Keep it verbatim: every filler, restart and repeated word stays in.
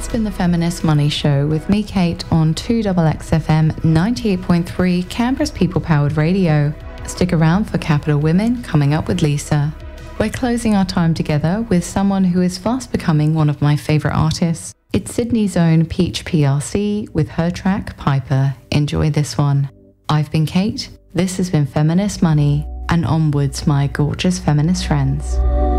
That's been the Feminist Money Show with me, Kate, on two X X F M ninety-eight point three, Canberra's people-powered radio. Stick around for Capital Women, coming up with Lisa. We're closing our time together with someone who is fast becoming one of my favourite artists. It's Sydney's own Peach P R C with her track Piper. Enjoy this one. I've been Kate, this has been Feminist Money, and onwards, my gorgeous feminist friends.